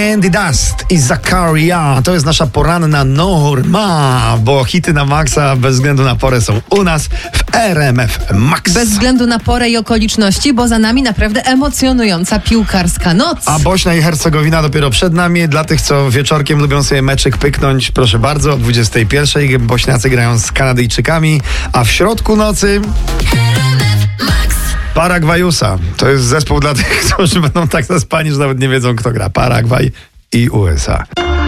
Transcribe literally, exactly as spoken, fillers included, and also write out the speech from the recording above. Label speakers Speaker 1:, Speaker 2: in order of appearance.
Speaker 1: Candy Dust i Zakaria. To jest nasza poranna norma, bo hity na maksa bez względu na porę są u nas w R M F Max.
Speaker 2: Bez względu na porę i okoliczności, bo za nami naprawdę emocjonująca piłkarska noc.
Speaker 1: A Bośnia i Hercegowina dopiero przed nami. Dla tych, co wieczorkiem lubią sobie meczyk pyknąć, proszę bardzo, o dwudziestej pierwszej Bośniacy grają z Kanadyjczykami, a w środku nocy Paragwajusa. To jest zespół dla tych, którzy będą tak zaspani, że nawet nie wiedzą, kto gra. Paragwaj i U S A.